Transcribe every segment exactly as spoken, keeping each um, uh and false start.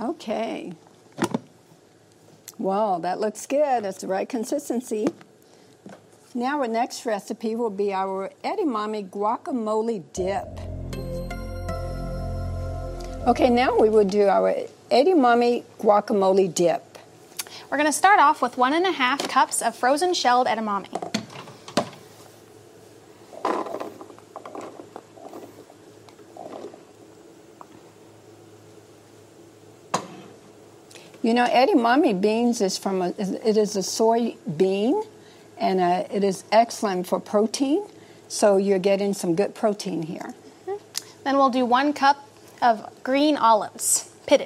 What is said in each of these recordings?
Okay. Well, that looks good. That's the right consistency. Now our next recipe will be our edamame guacamole dip. Okay, now we will do our edamame guacamole dip. We're going to start off with one and a half cups of frozen shelled edamame. You know, edamame beans is from a, it is a soy bean, and uh, it is excellent for protein. So you're getting some good protein here. Mm-hmm. Then we'll do one cup of green olives, pitted.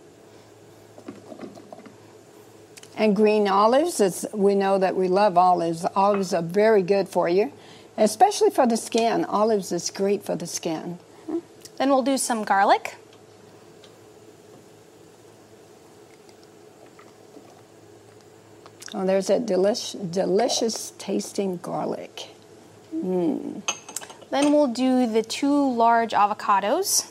And green olives, is, we know that we love olives. Olives are very good for you, especially for the skin. Olives is great for the skin. Mm-hmm. Then we'll do some garlic. Oh, there's that delicious, delicious tasting garlic. Mm. Then we'll do the two large avocados.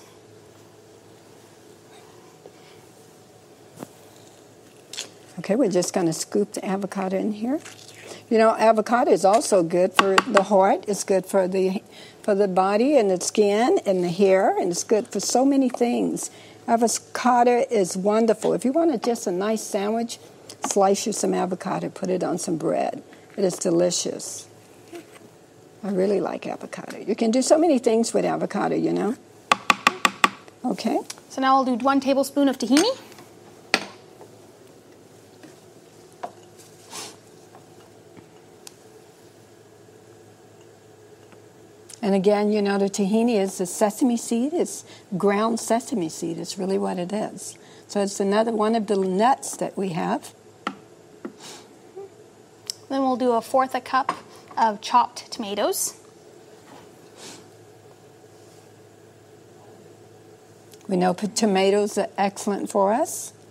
Okay, we're just going to scoop the avocado in here. You know, avocado is also good for the heart. It's good for the for the body and the skin and the hair, and it's good for so many things. Avocado is wonderful. If you want just a nice sandwich, slice you some avocado, put it on some bread. It is delicious. I really like avocado. You can do so many things with avocado, you know. Okay. So now I'll do one tablespoon of tahini. And again, you know, the tahini is the sesame seed. It's ground sesame seed. It's really what it is. So it's another one of the nuts that we have. Then we'll do a fourth a cup of chopped tomatoes. We know tomatoes are excellent for us.